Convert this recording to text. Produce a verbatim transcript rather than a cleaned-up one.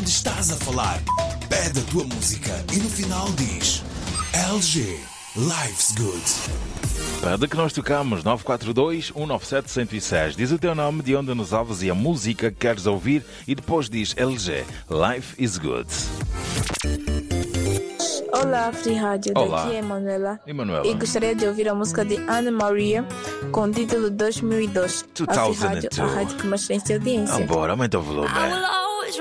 onde estás a falar. Pede a tua música e no final diz L G, Life's Good. Pede que nós tocamos nove quatro dois, um nove sete, um zero seis. Diz o teu nome, de onde nos ouves e a música que queres ouvir e depois diz L G, Life is Good. Olá, Free Rádio. Olá. Daqui é Emanuela. Emanuela. E gostaria de ouvir a música de Ana Maria com o título dois mil e dois. dois mil e dois. A Free Rádio, a rádio que mais tem audiência. Vambora, aumenta o volume.